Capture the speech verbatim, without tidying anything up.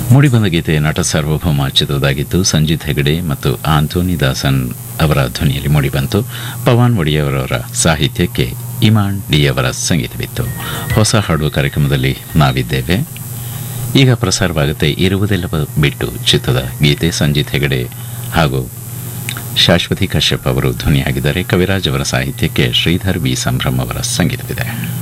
ಮೂಡಿಬಂದ ಗೀತೆ ನಟ ಸಾರ್ವಭೌಮ ಚಿತ್ರದಾಗಿದ್ದು ಸಂಜಿತ್ ಹೆಗಡೆ ಮತ್ತು ಆಂಟೋನಿ ದಾಸನ್ ಅವರ ಧ್ವನಿಯಲ್ಲಿ ಮೂಡಿಬಂತು. ಪವನ್ ಒಡಿಯವರವರ ಸಾಹಿತ್ಯಕ್ಕೆ ಇಮಾನ್ ಡಿ ಅವರ ಸಂಗೀತವಿತ್ತು. ಹೊಸ ಹಾಡು ಕಾರ್ಯಕ್ರಮದಲ್ಲಿ ನಾವಿದ್ದೇವೆ. ಈಗ ಪ್ರಸಾರವಾಗುತ್ತೆ ಇರುವುದೆಲ್ಲ ಬಿಟ್ಟು ಚಿತ್ರದ ಗೀತೆ. ಸಂಜಿತ್ ಹೆಗಡೆ ಹಾಗೂ ಶಾಶ್ವತಿ ಕಶ್ಯಪ್ ಅವರು ಧ್ವನಿಯಾಗಿದ್ದಾರೆ. ಕವಿರಾಜ್ ಅವರ ಸಾಹಿತ್ಯಕ್ಕೆ ಶ್ರೀಧರ್ ವಿ ಸಂಭ್ರಮ್ ಅವರ ಸಂಗೀತವಿದೆ.